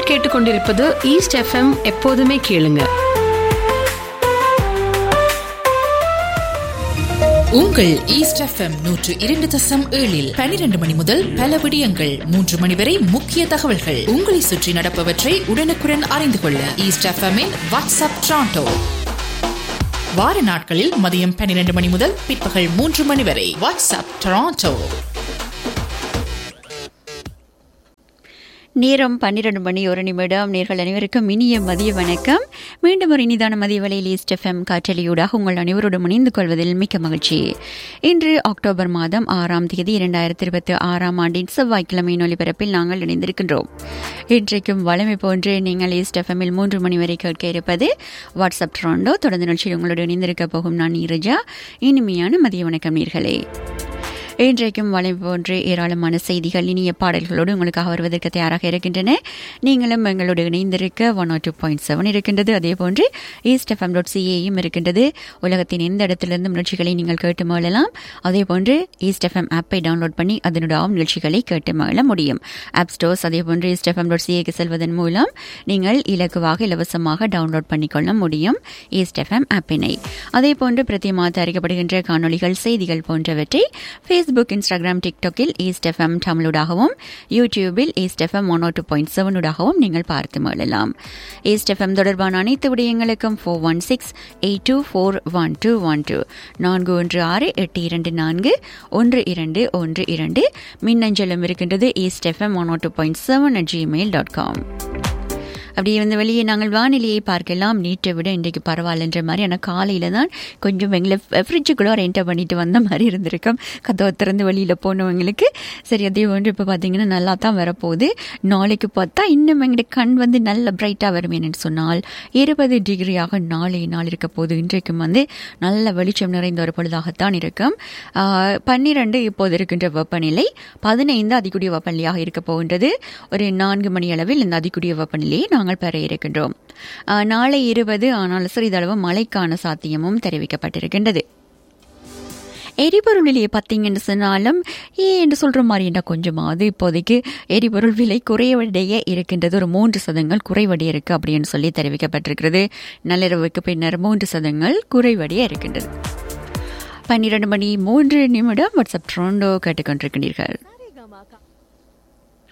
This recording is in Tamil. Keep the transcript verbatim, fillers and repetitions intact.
நீங்கள் கேட்டுக்கொண்டிருப்பது ஈஸ்ட் எஃப்எம். எப்போதுமே கேளுங்க. உங்கள் ஈஸ்ட் எஃப்எம் நூற்று இரண்டு தசம் ஏழில் பனிரெண்டு மணி முதல் பல விடயங்கள், மூன்று மணி வரை முக்கிய தகவல்கள், உங்களை சுற்றி நடப்பவற்றை உடனுக்குடன் அறிந்து கொள்ள ஈஸ்ட் எஃப்எம்மின் வாட்ஸ்அப் டொரண்டோ. வார நாட்களில் மதியம் பன்னிரண்டு மணி முதல் பிற்பகல் மூன்று மணி வரை வாட்ஸ்அப் டொரண்டோ. நேரம் பன்னிரண்டு மணி ஒரு நிமிடம். நேர்கள் அனைவருக்கும் இனிய மதிய வணக்கம். மீண்டும் ஒரு இனிதான மதிய வேளையில் ஈஸ்ட் எஃப்எம் காற்றலையூடாக உங்கள் அனைவரோடும் இணைந்து கொள்வதில் மிக்க மகிழ்ச்சி. இன்று அக்டோபர் மாதம் ஆறாம் தேதி இரண்டாயிரத்தி இருபத்தி ஆறாம் ஆண்டின் செவ்வாய்க்கிழமையின் ஒலிபரப்பில் நாங்கள் இணைந்திருக்கின்றோம். இன்றைக்கும் வழமை போன்று நீங்கள் ஈஸ்ட் எஃப்எம்மில் மூன்று மணி வரை கேட்க இருப்பது வாட்ஸ்அப் டொரண்டோ. தொடர்ந்து நிகழ்ச்சியில் உங்களோடு இணைந்திருக்க போகும் நான் நீரஜா. இனிமையான மதிய வணக்கம் நேர்களே. இன்றைக்கும் வளம் போன்று ஏராளமான செய்திகள், இனிய பாடல்களோடு உங்களுக்காக வருவதற்கு தயாராக இருக்கின்றன. நீங்களும் எங்களோடு இணைந்திருக்க one R two point seven இருக்கின்றது. அதே போன்று ஈஸ்ட் எஃப்எம் டாட் சிஏயும் இருக்கின்றது. உலகத்தின் எந்த இடத்திலிருந்து நிகழ்ச்சிகளை நீங்கள் கேட்டு மகிழலாம். அதே போன்று ஈஸ்ட் எஃப்எம் ஆப்பை டவுன்லோட் பண்ணி அதனுடைய நிகழ்ச்சிகளை கேட்டு மகிழ முடியும். ஆப் ஸ்டோர்ஸ் அதே போன்று ஈஸ்ட் எஃப்எம் டாட் சிஏக்கு செல்வதன் மூலம் நீங்கள் இலகுவாக இலவசமாக டவுன்லோட் பண்ணிக்கொள்ள முடியும் ஈஸ்ட் எஃப்எம் ஆப்பினை. அதே போன்று பிரத்தியமாக தயாரிக்கப்படுகின்ற காணொலிகள், செய்திகள் போன்றவற்றை ஃபேஸ்புக், இன்ஸ்டாகிராம், டிக்டாக்கில் ஈஸ்ட் எஃப்எம் தமிழூடாகவும், யூடியூபில் east FM one two point seven ஊடாகவும் நீங்கள் பார்த்து மகிழலாம். ஈஸ்ட் எஃப்எம் தொடர்பான அனைத்து விடயங்களுக்கும் four one six eight two four one two one two நான்கு ஒன்று ஆறு எட்டு இரண்டு நான்கு ஒன்று இரண்டு ஒன்று இரண்டு மின்னஞ்சலும் இருக்கின்றது east FM one two point seven at Gmail dot com. அப்படியே வந்து வெளியே நாங்கள் வானிலையை பார்க்கலாம். நீட்டை விட இன்றைக்கு பரவாயில்லன்ற மாதிரி. ஆனால் காலையில் தான் கொஞ்சம் எங்களை ஃப்ரிட்ஜுக்குள்ளே என்டர் பண்ணிட்டு வந்த மாதிரி இருந்திருக்கோம், கதவை திறந்து வெளியில் போனவங்களுக்கு. சரி, அதே ஒன்று இப்போ பார்த்தீங்கன்னா நல்லா தான் வரப்போகுது. நாளைக்கு பார்த்தா இன்னும் எங்களுடைய கண் வந்து நல்ல பிரைட்டாக வரும். என்னென்னு சொன்னால் இருபது டிகிரியாக நாளைய நாள் இருக்க போது. இன்றைக்கும் வந்து நல்ல வெளிச்சம் நிறைந்த ஒரு பொழுதாகத்தான் இருக்கும். பன்னிரண்டு இப்போது இருக்கின்ற வெப்பநிலை, பதினைந்து அதிகூடிய வெப்பநிலையாக இருக்க போகின்றது. ஒரு நான்கு மணி அளவில் இந்த அதிகூடிய வெப்பநிலையை நாங்கள் பெற இருக்கின்றோம். நாளை இருபது, ஆனால் சிறிதளவு மழைக்கான சாத்தியமும் தெரிவிக்கப்பட்டிருக்கின்றது. எரிபொருள் விலையை பார்த்தீங்கன்னு சொன்னாலும் ஏ என்று சொல்கிற மாதிரி என்ன கொஞ்சமாவது இப்போதைக்கு எரிபொருள் விலை குறைவடைய இருக்கின்றது. ஒரு மூன்று சதங்கள் குறைவடைய இருக்குது அப்படின்னு சொல்லி தெரிவிக்கப்பட்டிருக்கிறது. நள்ளிரவுக்கு பின்னர் மூன்று சதங்கள் குறைவடைய இருக்கின்றது. பன்னிரண்டு மணி மூன்று நிமிடம் வாட்ஸ்அப் டொரண்டோ கேட்டுக்கொண்டிருக்கிறீர்கள்.